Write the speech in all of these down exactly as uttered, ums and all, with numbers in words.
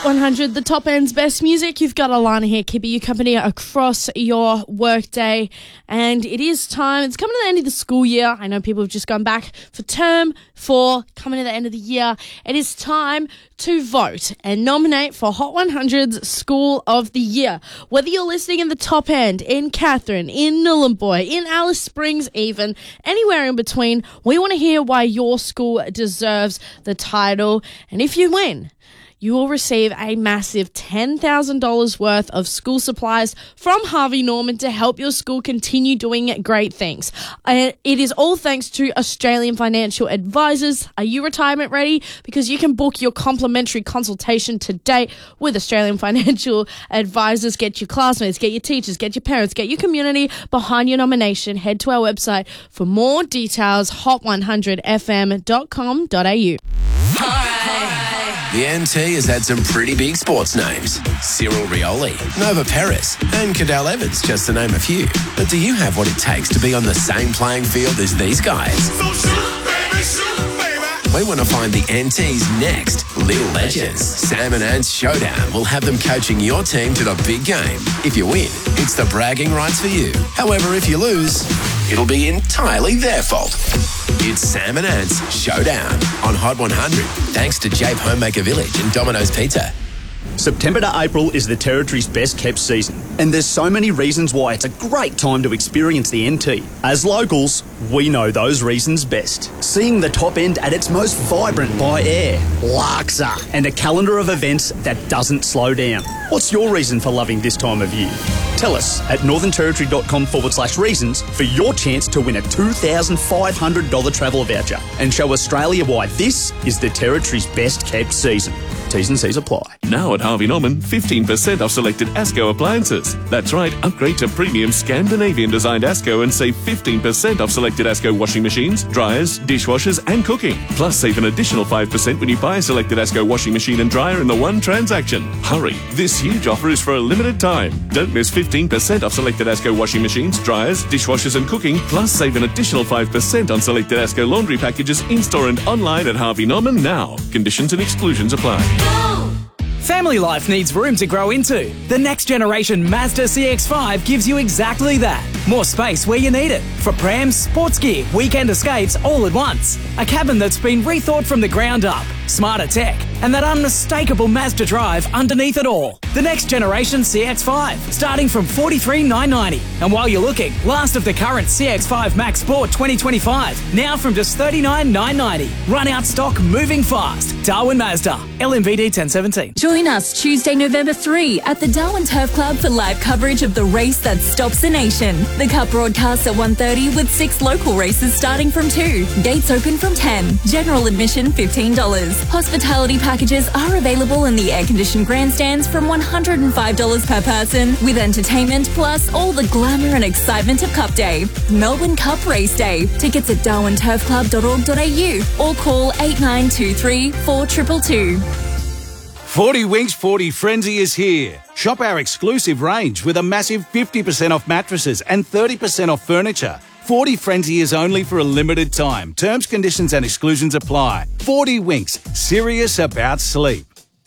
Hot one hundred, the top end's best music. You've got Alana here, keeping you company across your workday. And it is time. It's coming to the end of the school year. I know people have just gone back for term four, coming to the end of the year. It is time to vote and nominate for Hot one hundred's School of the Year. Whether you're listening in the top end, in Catherine, in Nhulunbuy, in Alice Springs even, anywhere in between, we want to hear why your school deserves the title. And if you win, you will receive a massive ten thousand dollars worth of school supplies from Harvey Norman to help your school continue doing great things. Uh, it is all thanks to Australian Financial Advisors. Are you retirement ready? Because you can book your complimentary consultation today with Australian Financial Advisors. Get your classmates, get your teachers, get your parents, get your community behind your nomination. Head to our website for more details, hot one hundred f m dot com dot a u. The N T has had some pretty big sports names. Cyril Rioli, Nova Perez, and Cadel Evans, just to name a few. But do you have what it takes to be on the same playing field as these guys? So shoot, baby, shoot, baby. We want to find the N T's next Little Legends. Sam and Ant's Showdown will have them coaching your team to the big game. If you win, it's the bragging rights for you. However, if you lose, it'll be entirely their fault. It's Sam and Ant's Showdown on Hot one hundred, thanks to Jape Homemaker Village and Domino's Pizza. September to April is the Territory's best kept season, and there's so many reasons why it's a great time to experience the N T. As locals, we know those reasons best. Seeing the top end at its most vibrant by air, Larksa, and a calendar of events that doesn't slow down. What's your reason for loving this time of year? Tell us at northernterritory.com forward slash reasons for your chance to win a two thousand five hundred dollars travel voucher and show Australia why this is the Territory's best kept season. T's and C's apply. Now at Harvey Norman, fifteen percent off selected ASCO appliances. That's right, upgrade to premium Scandinavian-designed ASCO and save fifteen percent off selected ASCO washing machines, dryers, dishwashers and cooking. Plus, save an additional five percent when you buy a selected ASCO washing machine and dryer in the one transaction. Hurry, this huge offer is for a limited time. Don't miss fifteen percent off selected ASCO washing machines, dryers, dishwashers and cooking. Plus, save an additional five percent on selected ASCO laundry packages in-store and online at Harvey Norman now. Conditions and exclusions apply. Family life needs room to grow into. The next generation Mazda C X five gives you exactly that. More space where you need it. For prams, sports gear, weekend escapes all at once. A cabin that's been rethought from the ground up. Smarter tech. And that unmistakable Mazda drive underneath it all. The next generation C X five, starting from forty-three thousand nine hundred ninety dollars. And while you're looking, last of the current C X five Max Sport twenty twenty-five, now from just thirty-nine thousand nine hundred ninety dollars. Run out stock, moving fast. Darwin Mazda, L M V D ten seventeen. Join us Tuesday, November third at the Darwin Turf Club for live coverage of the race that stops the nation. The Cup broadcasts at one thirty with six local races starting from two. Gates open from ten. General admission fifteen dollars. Hospitality packages are available in the air-conditioned grandstands from one hundred five dollars per person, with entertainment plus all the glamour and excitement of Cup Day. Melbourne Cup Race Day. Tickets at darwin turf club dot org dot a u or call eight nine two three, four two two two. forty Winks forty Frenzy is here. Shop our exclusive range with a massive fifty percent off mattresses and thirty percent off furniture. forty Frenzy is only for a limited time. Terms, conditions and exclusions apply. forty Winks, serious about sleep.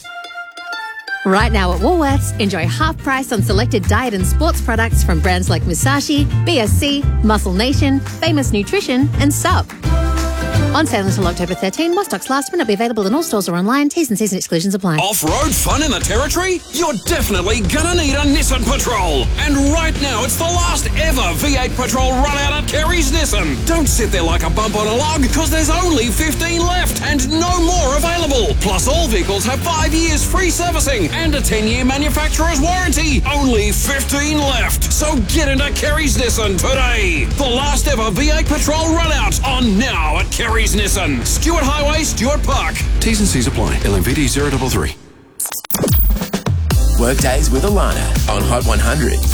Right now at Woolworths, enjoy half price on selected diet and sports products from brands like Musashi, B S C, Muscle Nation, Famous Nutrition and Sup. On sale until October thirteenth, while stocks last, may not be available in all stores or online. T's and C's and exclusions apply. Off-road fun in the Territory? You're definitely gonna need a Nissan Patrol. And right now, it's the last ever V eight Patrol run out at Kerry's Nissan. Don't sit there like a bump on a log, because there's only fifteen left and no more available. Plus, all vehicles have five years free servicing and a ten-year manufacturer's warranty. Only fifteen left. So get into Kerry's Nissan today. The last ever V eight Patrol run out on now at Kerry's Nissan. Stewart Highway, Stewart Park. T's and C's apply. L M V D zero three three. Workdays with Alana on Hot one hundred.